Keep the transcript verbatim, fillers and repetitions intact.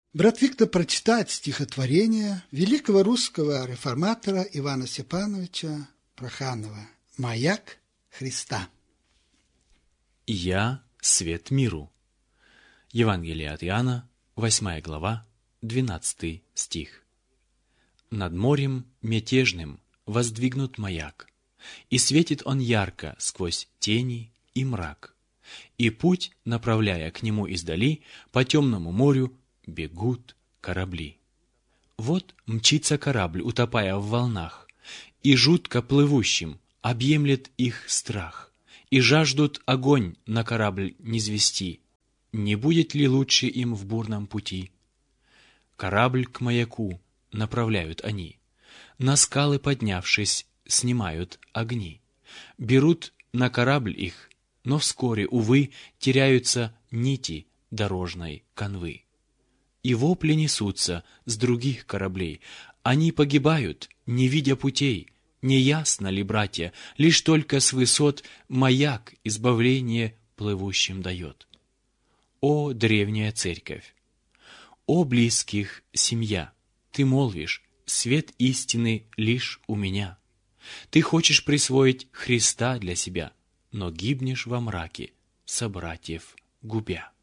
Брат Виктор прочитает стихотворение великого русского реформатора Ивана Степановича Проханова «Маяк Христа». «Я – свет миру». Евангелие от Иоанна, восьмая глава, двенадцатый стих. «Над морем мятежным воздвигнут маяк, и светит он ярко сквозь тени и мрак. И путь, направляя к нему издали, по темному морю бегут корабли. Вот мчится корабль, утопая в волнах, и жутко плывущим объемлет их страх, и жаждут огонь на корабль низвести. Не будет ли лучше им в бурном пути? Корабль к маяку направляют они, на скалы поднявшись, снимают огни, берут на корабль их, но вскоре, увы, теряются нити дорожной канвы. И вопли несутся с других кораблей, они погибают, не видя путей. Не ясно ли, братья, лишь только с высот маяк избавление плывущим дает? О, древняя церковь! О, близких семья! Ты молвишь, свет истины лишь у меня. Ты хочешь присвоить Христа для себя, но гибнешь во мраке, собратьев губя.